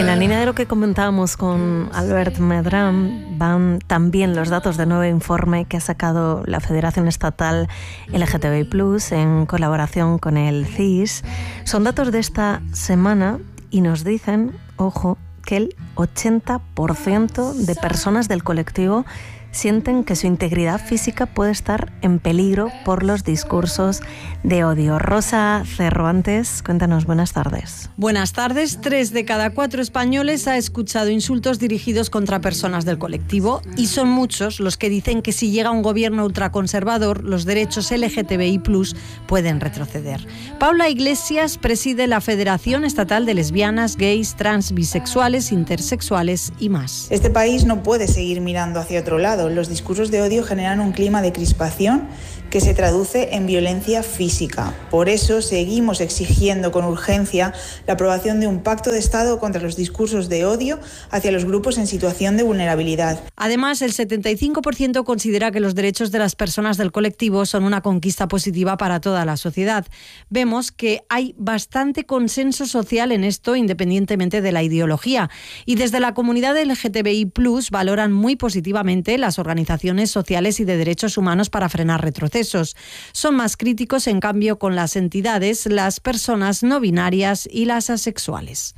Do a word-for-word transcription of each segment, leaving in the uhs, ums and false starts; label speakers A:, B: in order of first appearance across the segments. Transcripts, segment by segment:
A: en la línea de lo que comentábamos con Albert Medram van también los datos del nuevo informe que ha sacado la Federación Estatal L G T B I plus, en colaboración con el C I S. Son datos de esta semana y nos dicen, ojo, que el ochenta por ciento de personas del colectivo sienten que su integridad física puede estar en peligro por los discursos de odio. Rosa Cervantes, cuéntanos, buenas tardes.
B: Buenas tardes. Tres de cada cuatro españoles ha escuchado insultos dirigidos contra personas del colectivo y son muchos los que dicen que si llega un gobierno ultraconservador, los derechos L G T B I plus pueden retroceder. Paula Iglesias preside la Federación Estatal de Lesbianas, Gays, Trans, Bisexuales, Intersexuales y más.
C: Este país no puede seguir mirando hacia otro lado. Los discursos de odio generan un clima de crispación que se traduce en violencia física. Por eso seguimos exigiendo con urgencia la aprobación de un pacto de Estado contra los discursos de odio hacia los grupos en situación de vulnerabilidad.
B: Además, el setenta y cinco por ciento considera que los derechos de las personas del colectivo son una conquista positiva para toda la sociedad. Vemos que hay bastante consenso social en esto, independientemente de la ideología. Y desde la comunidad L G T B I plus valoran muy positivamente las organizaciones sociales y de derechos humanos para frenar retrocesos. Son más críticos, en cambio, con las entidades, las personas no binarias y las asexuales.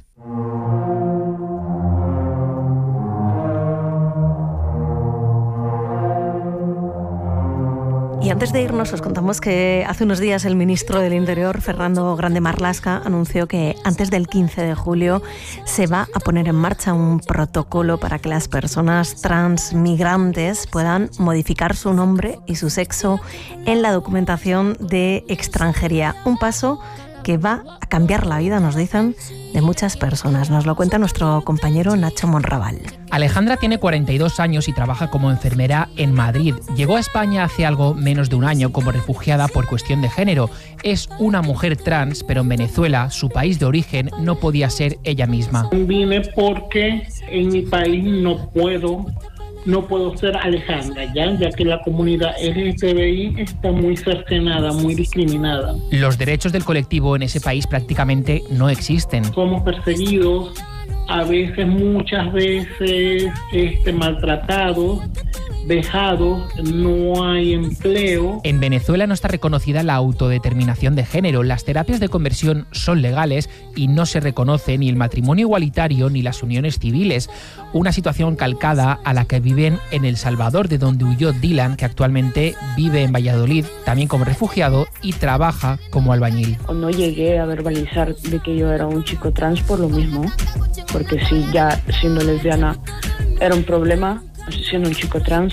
A: Y antes de irnos, os contamos que hace unos días el ministro del Interior, Fernando Grande Marlaska, anunció que antes del quince de julio se va a poner en marcha un protocolo para que las personas transmigrantes puedan modificar su nombre y su sexo en la documentación de extranjería. Un paso que va a cambiar la vida, nos dicen, de muchas personas. Nos lo cuenta nuestro compañero Nacho Monraval.
D: Alejandra tiene cuarenta y dos años y trabaja como enfermera en Madrid. Llegó a España hace algo menos de un año como refugiada por cuestión de género. Es una mujer trans, pero en Venezuela, su país de origen, no podía ser ella misma.
E: Vine porque en mi país no puedo... No puedo ser Alejandra, ya, ya que la comunidad L G T B I está muy cercenada, muy discriminada.
D: Los derechos del colectivo en ese país prácticamente no existen.
E: Somos perseguidos, a veces, muchas veces, este, maltratados, dejados, no hay empleo.
D: En Venezuela no está reconocida la autodeterminación de género, las terapias de conversión son legales y no se reconoce ni el matrimonio igualitario ni las uniones civiles. Una situación calcada a la que viven en El Salvador, de donde huyó Dylan, que actualmente vive en Valladolid, también como refugiado, y trabaja como albañil.
F: No llegué a verbalizar de que yo era un chico trans por lo mismo, porque si ya siendo lesbiana era un problema, siendo un chico trans,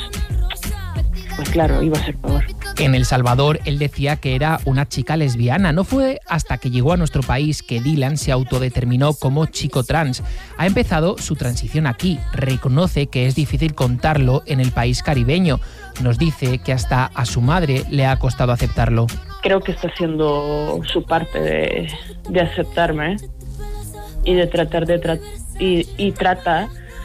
F: pues claro, iba a ser peor.
D: En El Salvador, él decía que era una chica lesbiana. No fue hasta que llegó a nuestro país que Dylan se autodeterminó como chico trans. Ha empezado su transición aquí. Reconoce que es difícil contarlo en el país caribeño. Nos dice que hasta a su madre le ha costado aceptarlo.
F: Creo que está haciendo su parte de, de aceptarme y de tratar de tra- y, y trata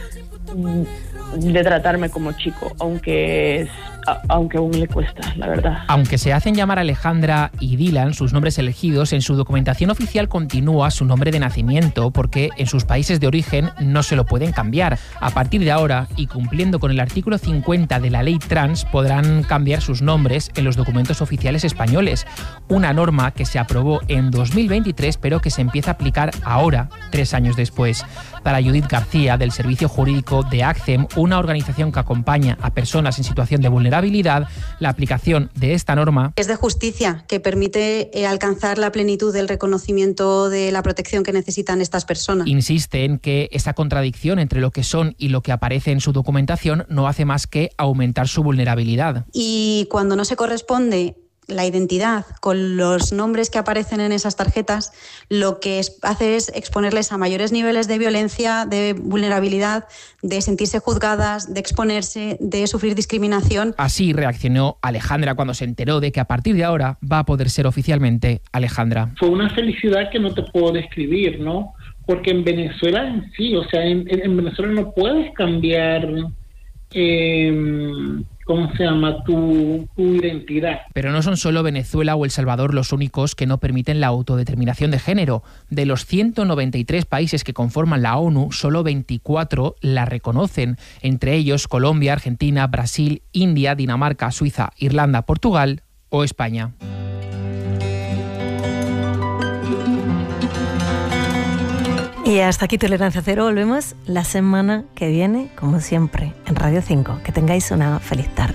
F: de tratarme como chico, aunque es, a, aunque aún le cuesta, la verdad.
D: Aunque se hacen llamar Alejandra y Dylan, sus nombres elegidos, en su documentación oficial continúa su nombre de nacimiento, porque en sus países de origen no se lo pueden cambiar. A partir de ahora, y cumpliendo con el artículo cincuenta de la ley trans, podrán cambiar sus nombres en los documentos oficiales españoles. Una norma que se aprobó en dos mil veintitrés, pero que se empieza a aplicar ahora, tres años después. Para Judith García, del Servicio Jurídico de ACCEM, una organización que acompaña a personas en situación de vulnerabilidad, la aplicación de esta norma
G: es de justicia, que permite eh, alcanzar la plenitud del reconocimiento de la protección que necesitan estas personas.
D: Insiste en que esa contradicción entre lo que son y lo que aparece en su documentación no hace más que aumentar su vulnerabilidad.
G: Y cuando no se corresponde la identidad con los nombres que aparecen en esas tarjetas, lo que es, hace es exponerles a mayores niveles de violencia, de vulnerabilidad, de sentirse juzgadas, de exponerse, de sufrir discriminación.
D: Así reaccionó Alejandra cuando se enteró de que a partir de ahora va a poder ser oficialmente Alejandra.
E: Fue una felicidad que no te puedo describir, ¿no? Porque en Venezuela en sí, o sea, en, en Venezuela no puedes cambiar... Eh, ¿cómo se llama?, tu, tu identidad.
D: Pero no son solo Venezuela o El Salvador los únicos que no permiten la autodeterminación de género. De los ciento noventa y tres países que conforman la ONU, solo veinticuatro la reconocen, entre ellos Colombia, Argentina, Brasil, India, Dinamarca, Suiza, Irlanda, Portugal o España.
A: Y hasta aquí Tolerancia Cero. Volvemos la semana que viene, como siempre, en Radio cinco. Que tengáis una feliz tarde.